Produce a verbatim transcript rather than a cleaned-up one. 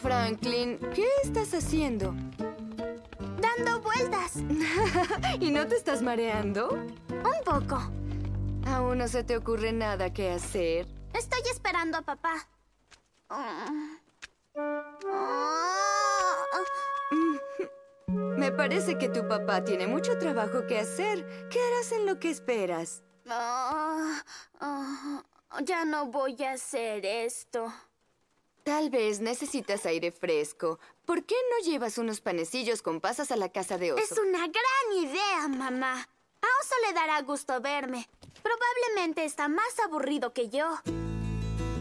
Franklin, ¿qué estás haciendo? Dando vueltas. ¿Y no te estás mareando? Un poco. ¿Aún no se te ocurre nada que hacer? Estoy esperando a papá. Mm. Me parece que tu papá tiene mucho trabajo que hacer. ¿Qué harás en lo que esperas? Oh, oh, ya no voy a hacer esto. Tal vez necesitas aire fresco. ¿Por qué no llevas unos panecillos con pasas a la casa de Oso? Es una gran idea, mamá. A Oso le dará gusto verme. Probablemente está más aburrido que yo.